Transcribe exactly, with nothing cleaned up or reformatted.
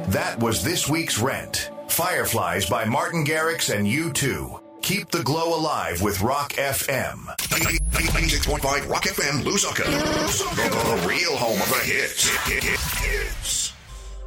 That was this week's Rent. Fireflies by Martin Garrix and U two. Keep the glow alive with Rock F M. ninety-six point five Rock F M, Lusaka. The real home of the hits.